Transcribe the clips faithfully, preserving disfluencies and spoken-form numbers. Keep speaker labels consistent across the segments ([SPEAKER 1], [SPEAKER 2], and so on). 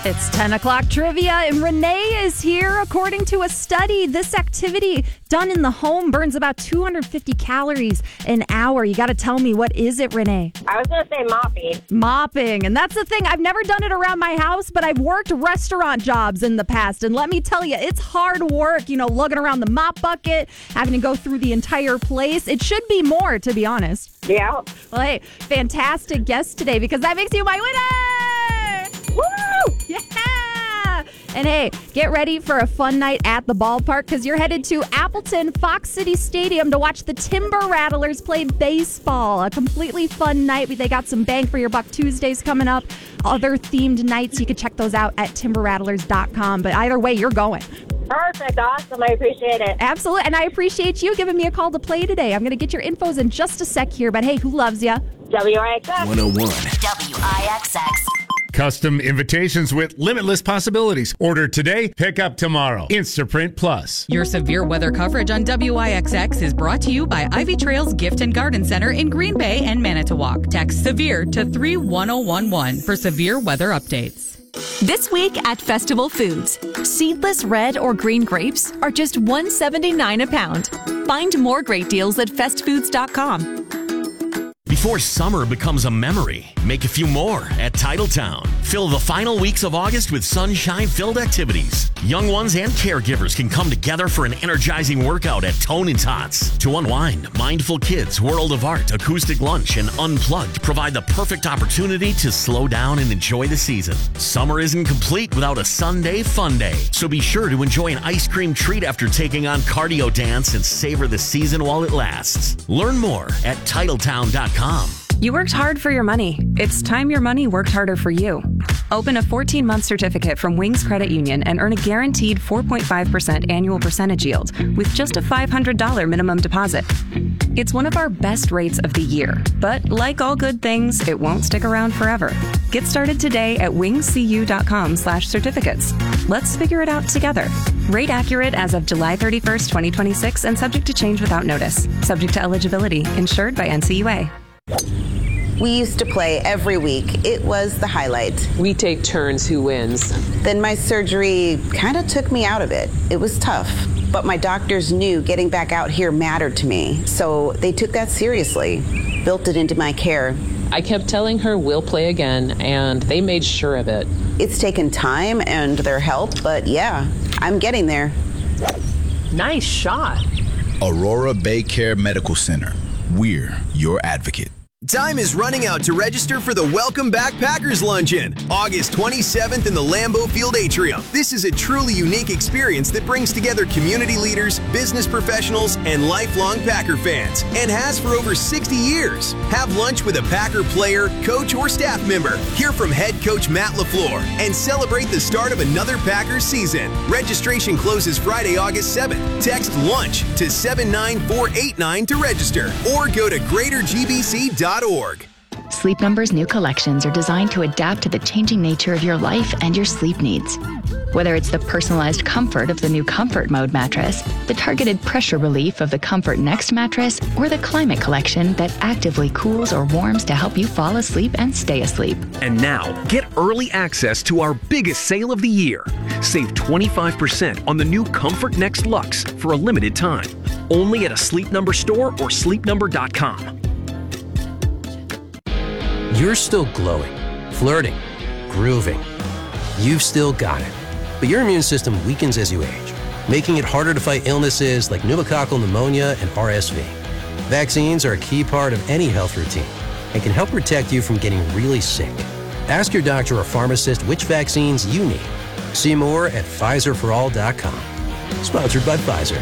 [SPEAKER 1] It's ten o'clock trivia, and Renee is here. According to a study, this activity done in the home burns about two hundred fifty calories an hour. You got to tell me, what is it, Renee?
[SPEAKER 2] I was going to say mopping.
[SPEAKER 1] Mopping. And that's the thing. I've never done it around my house, but I've worked restaurant jobs in the past. And let me tell you, it's hard work, you know, lugging around the mop bucket, having to go through the entire place. It should be more, to be honest.
[SPEAKER 2] Yeah.
[SPEAKER 1] Well, hey, fantastic guest today, because that makes you my winner! Woo! Yeah! And hey, get ready for a fun night at the ballpark, because you're headed to Appleton Fox City Stadium to watch the Timber Rattlers play baseball. A completely fun night. They got some bang for your buck Tuesdays coming up. Other themed nights, you can check those out at timber rattlers dot com. But either way, you're going.
[SPEAKER 2] Perfect. Awesome. I appreciate it.
[SPEAKER 1] Absolutely. And I appreciate you giving me a call to play today. I'm going to get your infos in just a sec here. But hey, who loves ya?
[SPEAKER 2] W I X X.
[SPEAKER 3] one oh one.
[SPEAKER 4] W I X X.
[SPEAKER 5] Custom invitations with limitless possibilities. Order today, pick up tomorrow. Instaprint Plus.
[SPEAKER 6] Your severe weather coverage on W I X X is brought to you by Ivy Trails Gift and Garden Center in Green Bay and Manitowoc. Text SEVERE to three one zero one one for severe weather updates.
[SPEAKER 7] This week at Festival Foods, seedless red or green grapes are just one dollar and seventy-nine cents a pound. Find more great deals at fest foods dot com.
[SPEAKER 3] Before summer becomes a memory, make a few more at Titletown. Fill the final weeks of August with sunshine-filled activities. Young ones and caregivers can come together for an energizing workout at Tone and Tots. To unwind, Mindful Kids, World of Art, Acoustic Lunch, and Unplugged provide the perfect opportunity to slow down and enjoy the season. Summer isn't complete without a Sunday fun day, so be sure to enjoy an ice cream treat after taking on Cardio Dance and savor the season while it lasts. Learn more at Titletown dot com.
[SPEAKER 8] You worked hard for your money. It's time your money worked harder for you. Open a fourteen-month certificate from Wings Credit Union and earn a guaranteed four point five percent annual percentage yield with just a five hundred dollars minimum deposit. It's one of our best rates of the year, but like all good things, it won't stick around forever. Get started today at wingscu dot com slash certificates. Let's figure it out together. Rate accurate as of July thirty-first, twenty twenty-six, and subject to change without notice. Subject to eligibility. Insured by N C U A.
[SPEAKER 9] We used to play every week. It was the highlight.
[SPEAKER 10] We take turns who wins.
[SPEAKER 9] Then my surgery kind of took me out of it. It was tough, but my doctors knew getting back out here mattered to me, so they took that seriously, built it into my care.
[SPEAKER 10] I kept telling her we'll play again, and they made sure of it.
[SPEAKER 9] It's taken time and their help, but yeah, I'm getting there.
[SPEAKER 10] Nice shot.
[SPEAKER 11] Aurora Bay Care Medical Center. We're your advocate.
[SPEAKER 12] Time is running out to register for the Welcome Back Packers Luncheon, August twenty-seventh in the Lambeau Field Atrium. This is a truly unique experience that brings together community leaders, business professionals, and lifelong Packer fans, and has for over sixty years. Have lunch with a Packer player, coach, or staff member. Hear from head coach Matt LaFleur, and celebrate the start of another Packers season. Registration closes Friday, August seventh. Text LUNCH to seven nine four eight nine to register, or go to greater g b c dot org.
[SPEAKER 13] Sleep Number's new collections are designed to adapt to the changing nature of your life and your sleep needs. Whether it's the personalized comfort of the new Comfort Mode mattress, the targeted pressure relief of the Comfort Next mattress, or the Climate Collection that actively cools or warms to help you fall asleep and stay asleep.
[SPEAKER 14] And now, get early access to our biggest sale of the year. Save twenty-five percent on the new Comfort Next Luxe for a limited time. Only at a Sleep Number store or sleep number dot com.
[SPEAKER 15] You're still glowing, flirting, grooving. You've still got it. But your immune system weakens as you age, making it harder to fight illnesses like pneumococcal pneumonia and R S V. Vaccines are a key part of any health routine and can help protect you from getting really sick. Ask your doctor or pharmacist which vaccines you need. See more at Pfizer for all dot com. Sponsored by Pfizer.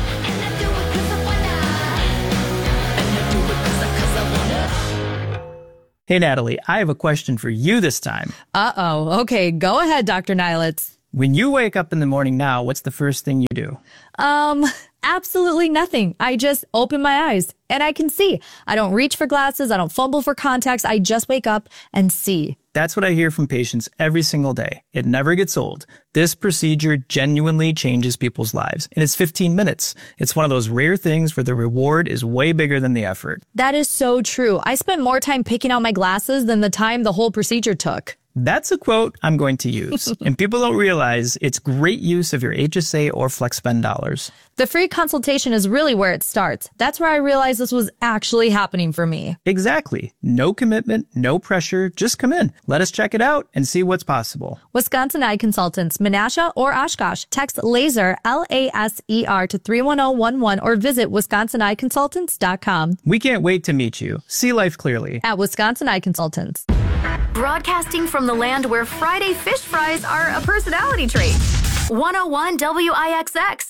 [SPEAKER 16] Hey, Natalie, I have a question for you this time.
[SPEAKER 1] Uh-oh. Okay, go ahead, Doctor Nilitz.
[SPEAKER 16] When you wake up in the morning now, what's the first thing you do?
[SPEAKER 1] Um, absolutely nothing. I just open my eyes and I can see. I don't reach for glasses. I don't fumble for contacts. I just wake up and see.
[SPEAKER 16] That's what I hear from patients every single day. It never gets old. This procedure genuinely changes people's lives, and it's fifteen minutes. It's one of those rare things where the reward is way bigger than the effort.
[SPEAKER 1] That is so true. I spent more time picking out my glasses than the time the whole procedure took.
[SPEAKER 16] That's a quote I'm going to use. And people don't realize it's great use of your H S A or FlexSpend dollars.
[SPEAKER 17] The free consultation is really where it starts. That's where I realized this was actually happening for me.
[SPEAKER 16] Exactly. No commitment, no pressure. Just come in. Let us check it out and see what's possible.
[SPEAKER 17] Wisconsin Eye Consultants, Menasha or Oshkosh. Text LASER, L A S E R to three one zero one one or visit wisconsin eye consultants dot com.
[SPEAKER 16] We can't wait to meet you. See life clearly.
[SPEAKER 17] At Wisconsin Eye Consultants.
[SPEAKER 4] Broadcasting from the land where Friday fish fries are a personality trait. one oh one W I X X.